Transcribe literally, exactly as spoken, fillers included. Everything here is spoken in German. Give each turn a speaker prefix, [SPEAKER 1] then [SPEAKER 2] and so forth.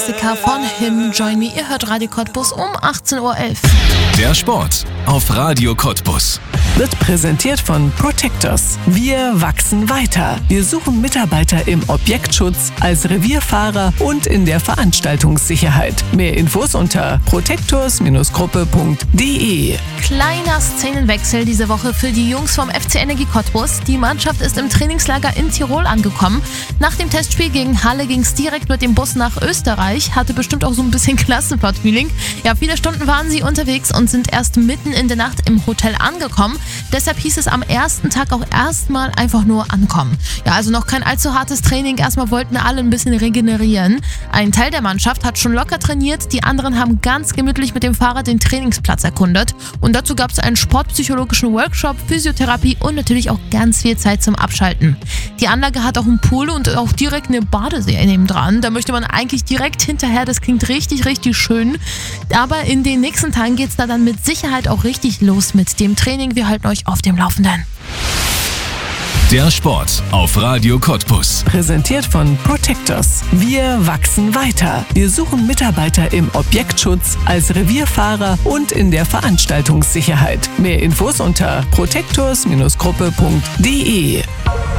[SPEAKER 1] Klassiker von Him, Join Me. Ihr hört Radio Cottbus um achtzehn Uhr elf.
[SPEAKER 2] Der Sport auf Radio Cottbus
[SPEAKER 3] wird präsentiert von Protectors. Wir wachsen weiter. Wir suchen Mitarbeiter im Objektschutz, als Revierfahrer und in der Veranstaltungssicherheit. Mehr Infos unter protectors Gruppe punkt de.
[SPEAKER 1] Kleiner Szenenwechsel diese Woche für die Jungs vom F C Energie Cottbus. Die Mannschaft ist im Trainingslager in Tirol angekommen. Nach dem Testspiel gegen Halle ging es direkt mit dem Bus nach Österreich. Hatte bestimmt auch so ein bisschen Klassenfahrtfeeling. Ja, viele Stunden waren sie unterwegs und sind erst mitten in der Nacht im Hotel angekommen. Deshalb hieß es am ersten Tag auch erstmal einfach nur ankommen. Ja, also noch kein allzu hartes Training. Erstmal wollten alle ein bisschen regenerieren. Ein Teil der Mannschaft hat schon locker trainiert. Die anderen haben ganz gemütlich mit dem Fahrrad den Trainingsplatz erkundet. Und dazu gab es einen sportpsychologischen Workshop, Physiotherapie und natürlich auch ganz viel Zeit zum Abschalten. Die Anlage hat auch einen Pool und auch direkt eine Badesee nebendran. Da möchte man eigentlich direkt hinterher. Das klingt richtig, richtig schön. Aber in den nächsten Tagen geht es da dann mit Sicherheit auch richtig los mit dem Training. Wir halten euch auf dem Laufenden.
[SPEAKER 2] Der Sport auf Radio Cottbus.
[SPEAKER 3] Präsentiert von Protectors. Wir wachsen weiter. Wir suchen Mitarbeiter im Objektschutz, als Revierfahrer und in der Veranstaltungssicherheit. Mehr Infos unter protectors Gruppe punkt de.